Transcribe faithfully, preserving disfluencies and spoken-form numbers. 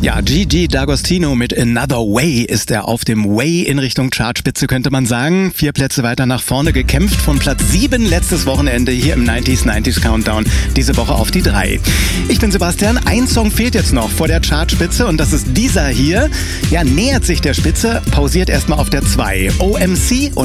Ja, Gigi D'Agostino mit Another Way ist er auf dem Way in Richtung Chartspitze, könnte man sagen. Vier Plätze weiter nach vorne gekämpft, von Platz sieben letztes Wochenende hier im neunziger neunzig Countdown, diese Woche auf die drei. Ich bin Sebastian, ein Song fehlt jetzt noch vor der Chartspitze und das ist dieser hier. Ja, nähert sich der Spitze, pausiert erstmal auf der zwei. O M C und